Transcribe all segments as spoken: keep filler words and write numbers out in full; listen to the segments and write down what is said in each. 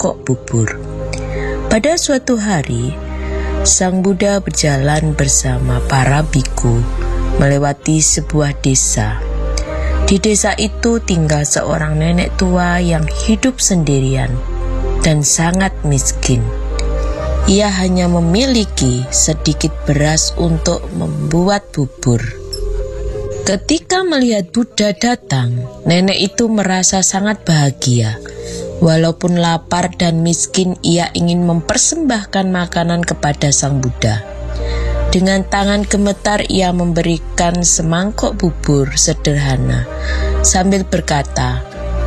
semangkok bubur. Pada suatu hari, Sang Buddha berjalan bersama para biku melewati sebuah desa. Di desa itu tinggal seorang nenek tua yang hidup sendirian dan sangat miskin. Ia hanya memiliki sedikit beras untuk membuat bubur. Ketika melihat Buddha datang, nenek itu merasa sangat bahagia. Walaupun lapar dan miskin, ia ingin mempersembahkan makanan kepada Sang Buddha. Dengan tangan gemetar ia memberikan semangkok bubur sederhana sambil berkata,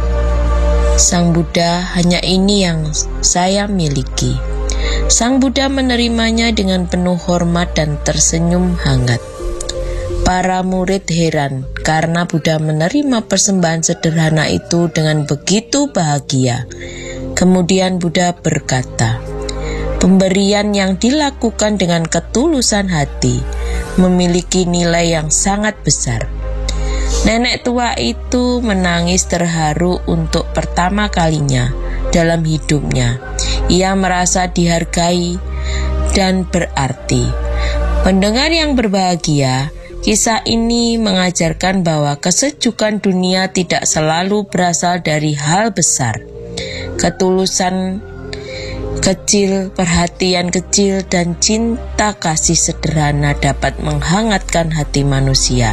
"Sang Buddha, hanya ini yang saya miliki." Sang Buddha menerimanya dengan penuh hormat dan tersenyum hangat. Para murid heran karena Buddha menerima persembahan sederhana itu dengan begitu bahagia. Kemudian Buddha berkata, "Pemberian yang dilakukan dengan ketulusan hati memiliki nilai yang sangat besar." Nenek tua itu menangis terharu untuk pertama kalinya dalam hidupnya. Ia merasa dihargai dan berarti. Pendengar yang berbahagia, kisah ini mengajarkan bahwa kesejukan dunia tidak selalu berasal dari hal besar. Ketulusan kecil, perhatian kecil, dan cinta kasih sederhana dapat menghangatkan hati manusia.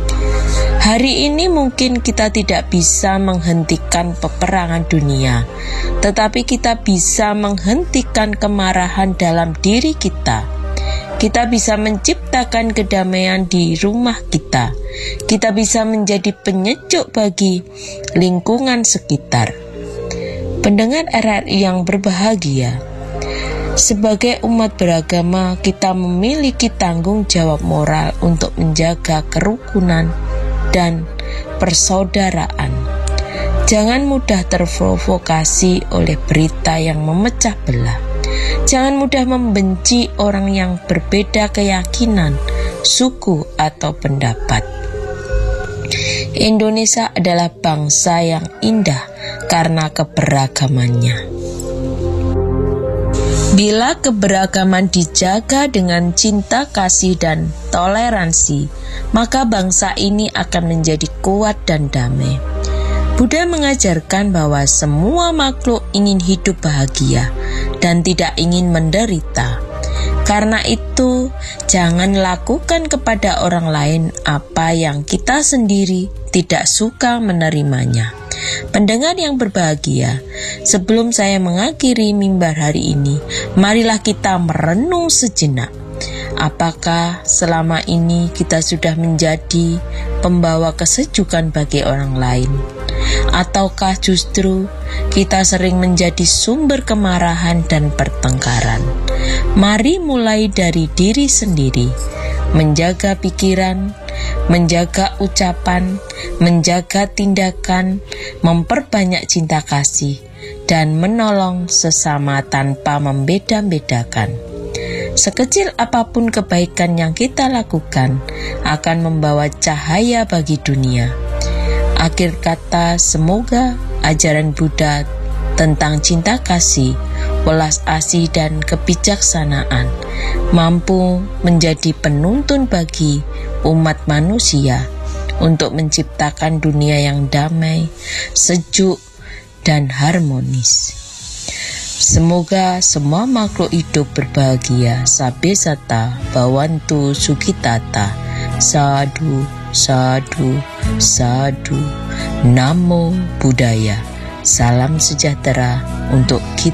Hari ini mungkin kita tidak bisa menghentikan peperangan dunia, tetapi kita bisa menghentikan kemarahan dalam diri kita. Kita bisa menciptakan kedamaian di rumah kita. Kita bisa menjadi penyejuk bagi lingkungan sekitar. Pendengar R R I yang berbahagia, sebagai umat beragama, kita memiliki tanggung jawab moral untuk menjaga kerukunan dan persaudaraan. Jangan mudah terprovokasi oleh berita yang memecah belah. Jangan mudah membenci orang yang berbeda keyakinan, suku, atau pendapat. Indonesia adalah bangsa yang indah karena keberagamannya. Bila keberagaman dijaga dengan cinta kasih dan toleransi, maka bangsa ini akan menjadi kuat dan damai. Buddha mengajarkan bahwa semua makhluk ingin hidup bahagia dan tidak ingin menderita. Karena itu, jangan lakukan kepada orang lain apa yang kita sendiri tidak suka menerimanya. Pendengar yang berbahagia, sebelum saya mengakhiri mimbar hari ini, marilah kita merenung sejenak. Apakah selama ini kita sudah menjadi pembawa kesejukan bagi orang lain? Ataukah justru kita sering menjadi sumber kemarahan dan pertengkaran? Mari mulai dari diri sendiri, menjaga pikiran, menjaga ucapan, menjaga tindakan, memperbanyak cinta kasih, dan menolong sesama tanpa membeda-bedakan. Sekecil apapun kebaikan yang kita lakukan akan membawa cahaya bagi dunia. Akhir kata, semoga ajaran Buddha tentang cinta kasih, welas asih, dan kebijaksanaan mampu menjadi penuntun bagi umat manusia untuk menciptakan dunia yang damai, sejuk, dan harmonis. Semoga semua makhluk hidup berbahagia. Sabe sata bawantu sukitata. Sadhu, sadhu, sadhu. Namo Buddhaya. Salam sejahtera untuk kita.